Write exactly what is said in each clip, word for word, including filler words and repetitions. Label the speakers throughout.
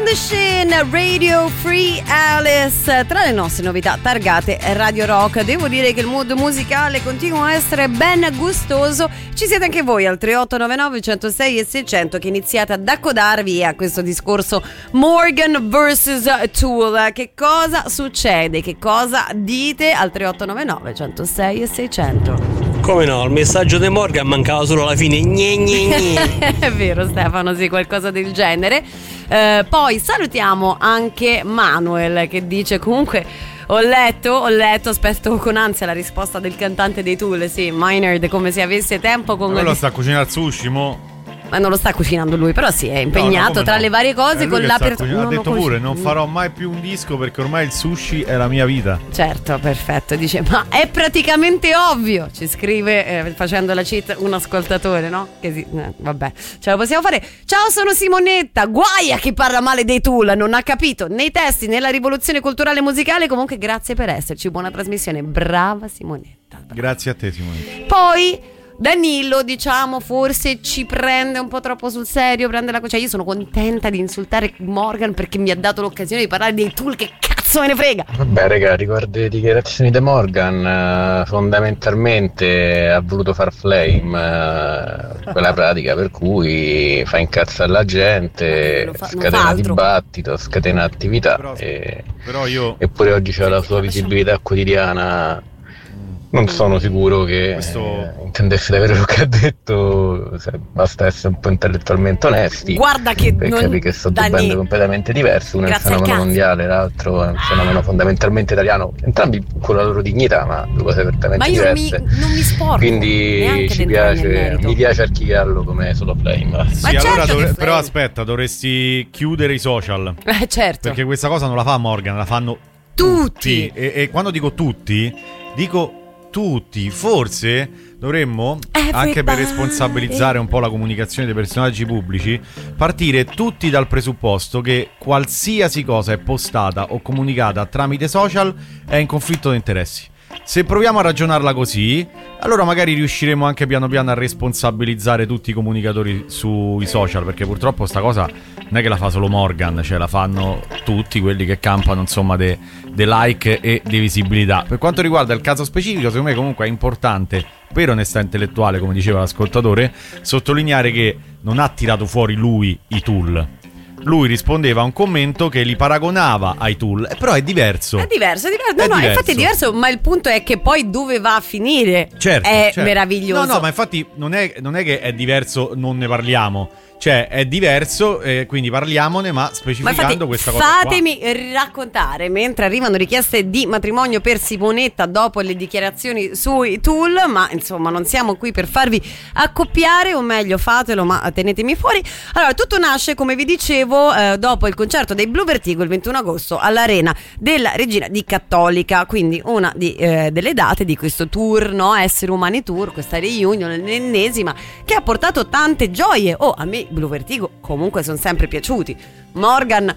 Speaker 1: the Shin, Radio Free Alice, tra le nostre novità targate Radio Rock. Devo dire che il mood musicale continua a essere ben gustoso. Ci siete anche voi al tre otto nove nove, centosei e seicento che iniziate ad accodarvi a questo discorso Morgan versus Tool. Che cosa succede? Che cosa dite al tre otto nove nove, centosei e seicento?
Speaker 2: Come no, il messaggio di Morgan mancava solo alla fine. Gne, gne, gne.
Speaker 1: È vero, Stefano, sì, qualcosa del genere. Eh, poi salutiamo anche Manuel che dice comunque ho letto, ho letto, aspetto con ansia la risposta del cantante dei Tool, sì, Maynard, come se avesse tempo con...
Speaker 3: Quello sta a cucinare il sushi, mo...
Speaker 1: Ma non lo sta cucinando lui, però sì, è impegnato no, no, tra no. le varie cose con l'apertura.
Speaker 3: Ha detto pure non farò mai più un disco perché ormai il sushi è la mia vita.
Speaker 1: Certo, perfetto. Dice ma è praticamente ovvio, ci scrive eh, facendo la cheat un ascoltatore, no? Che sì, eh, vabbè, ce la possiamo fare. Ciao, sono Simonetta. Guai a chi parla male dei Tool, non ha capito né i testi né la rivoluzione culturale musicale. Comunque grazie per esserci, buona trasmissione. Brava Simonetta, brava.
Speaker 3: Grazie a te, Simonetta.
Speaker 1: Poi Danilo, diciamo, forse ci prende un po' troppo sul serio, prende la... Cioè io sono contenta di insultare Morgan perché mi ha dato l'occasione di parlare dei Tool, che cazzo me ne frega.
Speaker 4: Vabbè raga, riguardo le dichiarazioni di Morgan, eh, fondamentalmente ha voluto far flame, eh, quella pratica per cui fa incazzare la gente, fa, scatena dibattito, scatena attività, però, e,
Speaker 3: però io...
Speaker 4: eppure oggi c'è la sua visibilità quotidiana. Non sono sicuro che
Speaker 3: Questo...
Speaker 4: eh, intendesse davvero quello che ha detto, se basta essere un po' intellettualmente onesti.
Speaker 1: Guarda che
Speaker 4: per
Speaker 1: non...
Speaker 4: capire che sono due band completamente diversi, uno è un fenomeno mondiale, l'altro è un fenomeno fondamentalmente italiano, entrambi con la loro dignità, ma due cose prettamente diverse.
Speaker 1: Ma io mi, non mi sporco.
Speaker 4: Quindi ci piace, mi piace archiviarlo come solo flame.
Speaker 3: Sì, ma allora certo dovre- però aspetta, dovresti chiudere i social.
Speaker 1: Eh certo.
Speaker 3: Perché questa cosa non la fa Morgan, la fanno
Speaker 1: tutti.
Speaker 3: tutti. E, e quando dico tutti, dico tutti, forse dovremmo,
Speaker 1: Everybody.
Speaker 3: anche per responsabilizzare un po' la comunicazione dei personaggi pubblici, partire tutti dal presupposto che qualsiasi cosa è postata o comunicata tramite social è in conflitto di interessi. Se proviamo a ragionarla così, allora magari riusciremo anche piano piano a responsabilizzare tutti i comunicatori sui social, perché purtroppo sta cosa non è che la fa solo Morgan, cioè la fanno tutti quelli che campano, insomma, de, de like e di visibilità. Per quanto riguarda il caso specifico, secondo me comunque è importante, per onestà intellettuale, come diceva l'ascoltatore, sottolineare che non ha tirato fuori lui i Tool. Lui rispondeva a un commento che li paragonava ai Tool, però è diverso.
Speaker 1: È diverso, è diverso. No,
Speaker 3: è
Speaker 1: no,
Speaker 3: diverso.
Speaker 1: infatti è diverso, ma il punto è che poi dove va a finire
Speaker 3: certo,
Speaker 1: è
Speaker 3: certo.
Speaker 1: meraviglioso.
Speaker 3: No, no, ma infatti non è, non è che è diverso, non ne parliamo. Cioè è diverso, eh, quindi parliamone, ma specificando ma infatti, questa cosa
Speaker 1: fatemi qua. Raccontare, mentre arrivano richieste di matrimonio per Simonetta dopo le dichiarazioni sui Tool, ma insomma non siamo qui per farvi accoppiare, o meglio fatelo, ma tenetemi fuori. Allora, tutto nasce, come vi dicevo, eh, dopo il concerto dei Blue Vertigo il ventuno agosto all'Arena della Regina di Cattolica, quindi una di, eh, delle date di questo tour, no? Essere Umani Tour, questa reunion, l'ennesima, che ha portato tante gioie. Oh, a me Blue Vertigo comunque sono sempre piaciuti. Morgan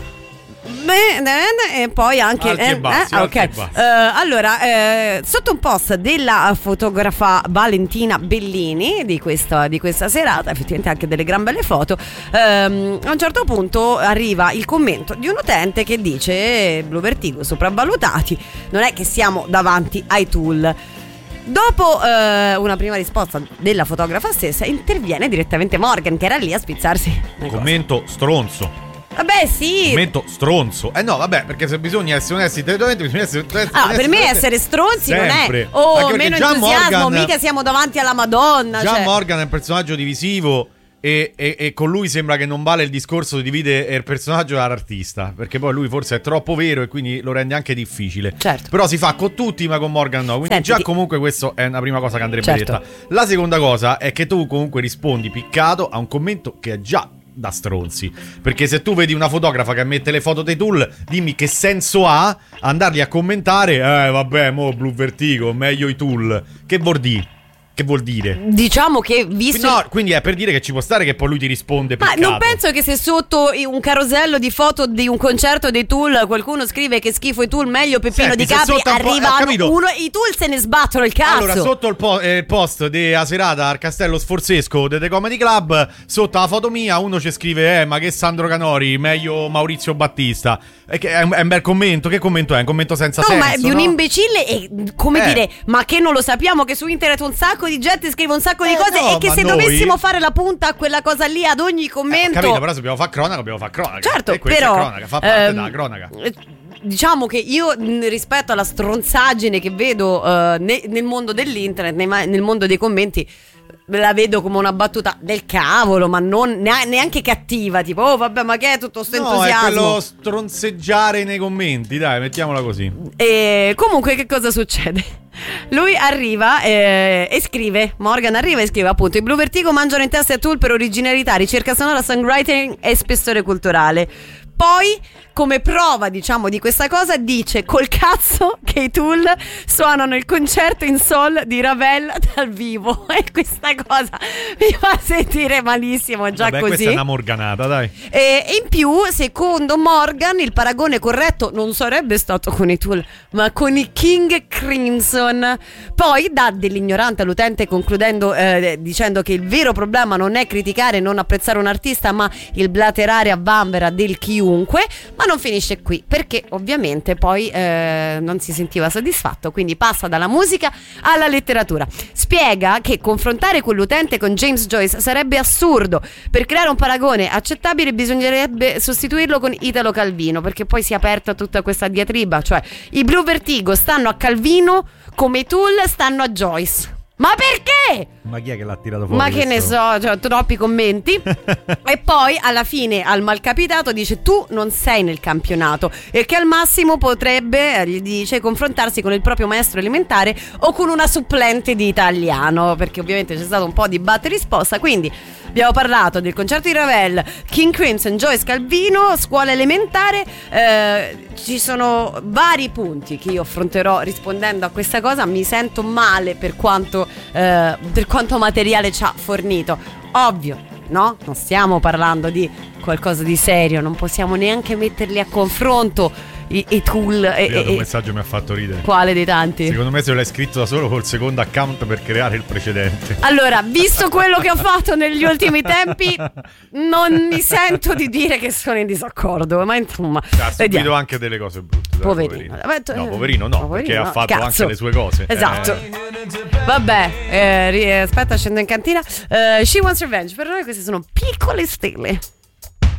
Speaker 1: e poi anche
Speaker 3: alti e bassi,
Speaker 1: eh,
Speaker 3: alti
Speaker 1: ok
Speaker 3: e bassi.
Speaker 1: Uh, allora eh, sotto un post della fotografa Valentina Bellini di questa, di questa serata, effettivamente anche delle gran belle foto, um, a un certo punto arriva il commento di un utente che dice Blue Vertigo sopravvalutati, non è che siamo davanti ai Tool. Dopo eh, una prima risposta della fotografa stessa, interviene direttamente Morgan, che era lì a spizzarsi.
Speaker 3: Commento stronzo.
Speaker 1: Vabbè, sì.
Speaker 3: Commento stronzo. Eh no, vabbè, perché se bisogna essere onesti intellettualmente, bisogna essere onesti.
Speaker 1: Ah, per me essere stronzi
Speaker 3: sempre.
Speaker 1: Non è oh,
Speaker 3: anche
Speaker 1: meno
Speaker 3: Gian
Speaker 1: entusiasmo,
Speaker 3: Morgan,
Speaker 1: mica siamo davanti alla Madonna.
Speaker 3: Gian
Speaker 1: cioè.
Speaker 3: Morgan è un personaggio divisivo. E, e, e con lui sembra che non vale il discorso di dividere il personaggio dall'artista, perché poi lui forse è troppo vero e quindi lo rende anche difficile.
Speaker 1: Certo.
Speaker 3: Però si fa con tutti ma con Morgan no. Quindi
Speaker 1: Senti,
Speaker 3: già comunque questo è una prima cosa che andrebbe
Speaker 1: certo.
Speaker 3: detta. La seconda cosa è che tu comunque rispondi piccato a un commento che è già da stronzi, perché se tu vedi una fotografa che mette le foto dei Tool, dimmi che senso ha andarli a commentare eh vabbè mo Blue Vertigo meglio i Tool, che vuol dire? che vuol dire?
Speaker 1: Diciamo che visto
Speaker 3: No, quindi è per dire che ci può stare che poi lui ti risponde
Speaker 1: Ma
Speaker 3: peccato.
Speaker 1: non penso che se sotto un carosello di foto di un concerto dei Tool qualcuno scrive che schifo i Tool, meglio Peppino
Speaker 3: Senti,
Speaker 1: Di
Speaker 3: se
Speaker 1: Capri,
Speaker 3: sotto un po'- eh, ho
Speaker 1: arrivano
Speaker 3: capito.
Speaker 1: uno, i Tool se ne sbattono il cazzo.
Speaker 3: Allora, sotto il, po- eh, il post della serata al Castello Sforzesco de The Comedy Club, sotto la foto mia, uno ci scrive: Eh, ma che Sandro Canori, meglio Maurizio Battista. È, che è, un, è un bel commento. Che commento è? Un commento senza
Speaker 1: No,
Speaker 3: senso.
Speaker 1: ma è di un
Speaker 3: no?
Speaker 1: imbecille e come
Speaker 3: Eh.
Speaker 1: dire, ma che non lo sappiamo che su internet un sacco di gente scrive un sacco di
Speaker 3: Eh,
Speaker 1: cose
Speaker 3: no,
Speaker 1: e che
Speaker 3: ma
Speaker 1: se
Speaker 3: noi-
Speaker 1: dovessimo fare la punta a quella cosa lì ad ogni
Speaker 3: Eh, ho
Speaker 1: commento.
Speaker 3: capito, però se dobbiamo fare cronaca, dobbiamo fare cronaca.
Speaker 1: Certo,
Speaker 3: e questa
Speaker 1: però
Speaker 3: è cronaca, fa parte
Speaker 1: ehm,
Speaker 3: della cronaca.
Speaker 1: eh, Diciamo che io mh, rispetto alla stronzaggine che vedo eh, ne- nel mondo dell'internet, nei ma- nel mondo dei commenti, la vedo come una battuta del cavolo, ma non nea- neanche cattiva, tipo oh vabbè, ma che è tutto sto
Speaker 3: No, è
Speaker 1: entusiasmo.
Speaker 3: quello stronzeggiare nei commenti, dai, mettiamola così.
Speaker 1: E comunque che cosa succede? Lui arriva eh, e scrive, Morgan arriva e scrive appunto: i Blue Vertigo mangiano in testa a Tool per originalità, ricerca sonora, songwriting e spessore culturale. Poi, come prova, diciamo, di questa cosa, dice col cazzo che i Tool suonano il concerto in sol di Ravel dal vivo. E questa cosa mi fa sentire malissimo, già
Speaker 3: Vabbè,
Speaker 1: così.
Speaker 3: questa è una morganata, dai.
Speaker 1: E in più, secondo Morgan, il paragone corretto non sarebbe stato con i Tool, ma con i King Crimson. Poi dà dell'ignorante all'utente, concludendo eh, dicendo che il vero problema non è criticare e non apprezzare un artista, ma il blaterare a vanvera del chiunque. Ma non finisce qui, perché ovviamente poi eh, non si sentiva soddisfatto, quindi passa dalla musica alla letteratura. Spiega che confrontare quell'utente con James Joyce sarebbe assurdo. Per creare un paragone accettabile bisognerebbe sostituirlo con Italo Calvino, perché poi si è aperta tutta questa diatriba, cioè i Blue Vertigo stanno a Calvino come i Tool stanno a Joyce. Ma perché?
Speaker 3: Ma chi è che l'ha tirato fuori?
Speaker 1: Ma che ne
Speaker 3: questo?
Speaker 1: so, cioè, troppi commenti. E poi alla fine al malcapitato dice: tu non sei nel campionato, e che al massimo potrebbe, gli dice, confrontarsi con il proprio maestro elementare o con una supplente di italiano, perché ovviamente c'è stato un po' di batte e risposta. Quindi abbiamo parlato del concerto di Ravel, King Crimson, Joyce Calvino, scuola elementare. eh, Ci sono vari punti che io affronterò rispondendo a questa cosa. Mi sento male per quanto eh, per quanto materiale ci ha fornito. Ovvio, no? Non stiamo parlando di qualcosa di serio, non possiamo neanche metterli a confronto i, i Tool e,
Speaker 3: Il
Speaker 1: e,
Speaker 3: messaggio mi ha fatto ridere.
Speaker 1: quale dei tanti?
Speaker 3: Secondo me se l'hai scritto da solo col secondo account per creare il precedente.
Speaker 1: Allora, visto quello che ho fatto negli ultimi tempi, non mi sento di dire che sono in disaccordo, ma insomma,
Speaker 3: Ha subito
Speaker 1: vediamo.
Speaker 3: anche delle cose brutte. dai,
Speaker 1: Poverino.
Speaker 3: No, poverino no,
Speaker 1: Poverino,
Speaker 3: perché ha
Speaker 1: no,
Speaker 3: fatto
Speaker 1: cazzo.
Speaker 3: anche le sue cose.
Speaker 1: Esatto.
Speaker 3: Eh,
Speaker 1: Vabbè, eh, ri- aspetta, scendo in cantina. Eh, She Wants Revenge. Per noi queste sono piccole stelle.